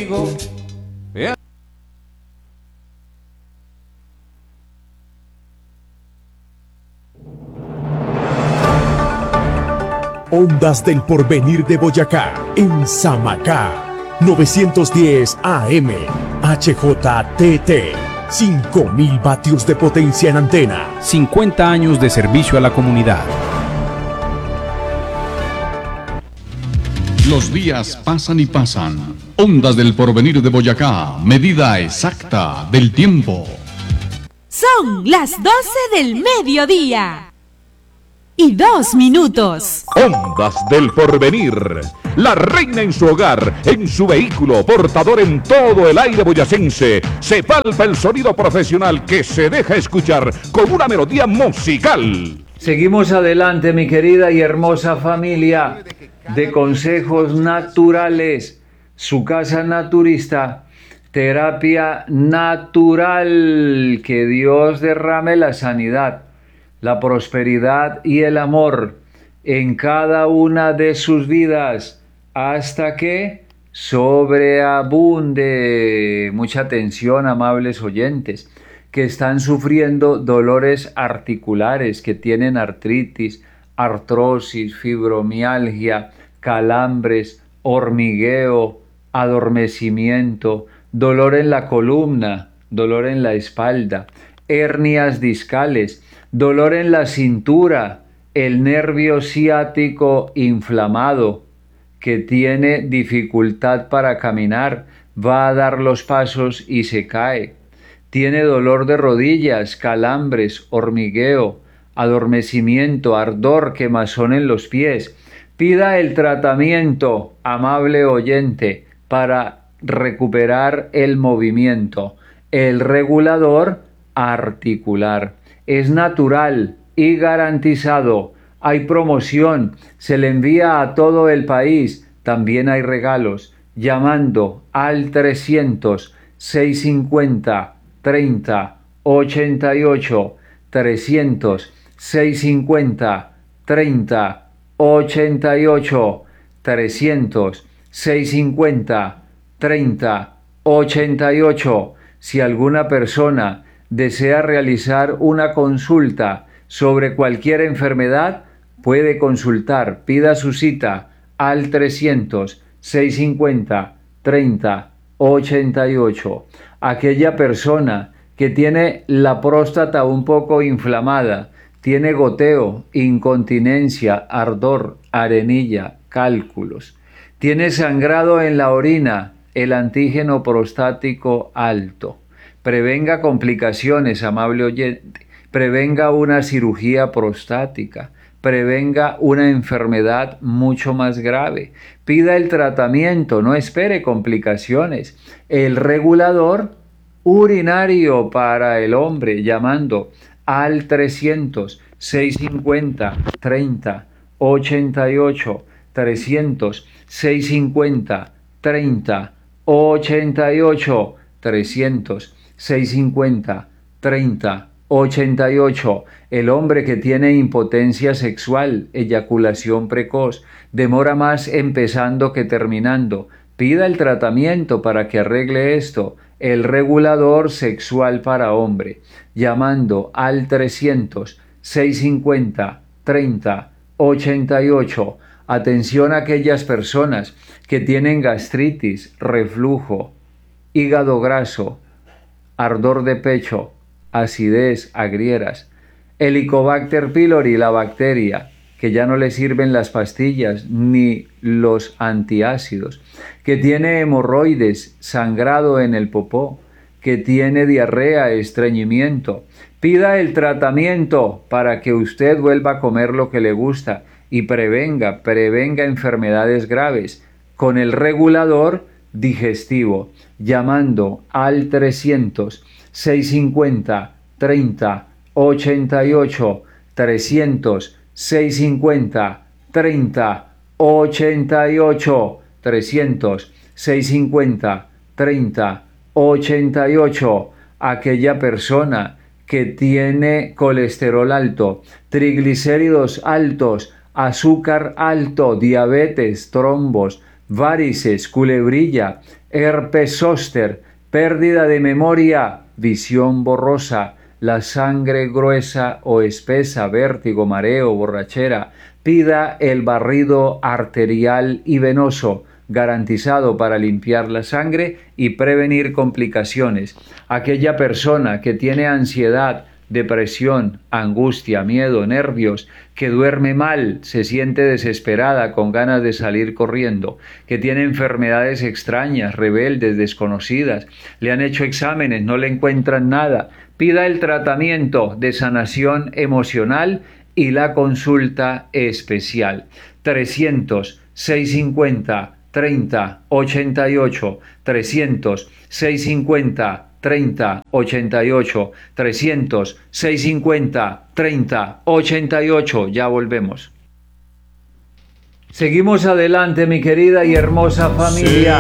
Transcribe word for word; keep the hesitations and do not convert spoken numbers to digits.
conmigo. Yeah. Ondas del Porvenir de Boyacá, en Samacá, novecientos diez A M, H J T T, cinco mil vatios de potencia en antena. cincuenta años de servicio a la comunidad. Los días pasan y pasan. Ondas del Porvenir de Boyacá, medida exacta del tiempo. Son las doce del mediodía. Y dos minutos. Ondas del Porvenir. La reina en su hogar, en su vehículo, portador en todo el aire boyacense. Se palpa el sonido profesional que se deja escuchar con una melodía musical. Seguimos adelante, mi querida y hermosa familia de Consejos Naturales. Su casa naturista, terapia natural. Que Dios derrame la sanidad, la prosperidad y el amor en cada una de sus vidas hasta que sobreabunde. Mucha atención, amables oyentes, que están sufriendo dolores articulares, que tienen artritis, artrosis, fibromialgia, calambres, hormigueo, adormecimiento, dolor en la columna, dolor en la espalda, hernias discales, dolor en la cintura, el nervio ciático inflamado, que tiene dificultad para caminar, va a dar los pasos y se cae. Tiene dolor de rodillas, calambres, hormigueo, adormecimiento, ardor, quemazón en los pies. Pida el tratamiento, amable oyente, para recuperar el movimiento. El regulador articular. Es natural y garantizado. Hay promoción, se le envía a todo el país. También hay regalos. Llamando al trescientos, seiscientos cincuenta, treinta, ochenta y ocho, trescientos, seiscientos cincuenta, treinta, ochenta y ocho, trescientos, seiscientos cincuenta, treinta, ochenta y ocho. Si alguna persona desea realizar una consulta sobre cualquier enfermedad, puede consultar, pida su cita al trescientos, seiscientos cincuenta, treinta, ochenta y ocho. Aquella persona que tiene la próstata un poco inflamada, tiene goteo, incontinencia, ardor, arenilla, cálculos, tiene sangrado en la orina, el antígeno prostático alto. Prevenga complicaciones, amable oyente. Prevenga una cirugía prostática. Prevenga una enfermedad mucho más grave. Pida el tratamiento, no espere complicaciones. El regulador urinario para el hombre, llamando al trescientos, seiscientos cincuenta, treinta, ochenta y ocho, trescientos, seiscientos cincuenta, treinta, ochenta y ocho, trescientos, seiscientos cincuenta, treinta, ochenta y ocho. El hombre que tiene impotencia sexual, eyaculación precoz, demora más empezando que terminando. Pida el tratamiento para que arregle esto. El regulador sexual para hombre, llamando al trescientos, seiscientos cincuenta, treinta, ochenta y ocho. Atención a aquellas personas que tienen gastritis, reflujo, hígado graso, ardor de pecho, acidez, agrieras, Helicobacter pylori, la bacteria, que ya no le sirven las pastillas ni los antiácidos, que tiene hemorroides, sangrado en el popó, que tiene diarrea, estreñimiento. Pida el tratamiento para que usted vuelva a comer lo que le gusta y prevenga, prevenga enfermedades graves con el regulador digestivo, llamando al trescientos, seiscientos cincuenta, treinta, ochenta y ocho, trescientos, seiscientos cincuenta, treinta, ochenta y ocho, trescientos, seiscientos cincuenta, treinta, ochenta y ocho. Aquella persona que tiene colesterol alto, triglicéridos altos, azúcar alto, diabetes, trombos, varices, culebrilla, herpes zóster, pérdida de memoria, visión borrosa, la sangre gruesa o espesa, vértigo, mareo, borrachera. Pida el barrido arterial y venoso, garantizado para limpiar la sangre y prevenir complicaciones. Aquella persona que tiene ansiedad, depresión, angustia, miedo, nervios, que duerme mal, se siente desesperada, con ganas de salir corriendo, que tiene enfermedades extrañas, rebeldes, desconocidas, le han hecho exámenes, no le encuentran nada, pida el tratamiento de sanación emocional y la consulta especial. trescientos, seiscientos cincuenta, treinta, ochenta y ocho, trescientos, seiscientos cincuenta, treinta, ochenta y ocho, trescientos, seiscientos cincuenta, treinta, ochenta y ocho. Ya volvemos. Seguimos adelante, mi querida y hermosa familia.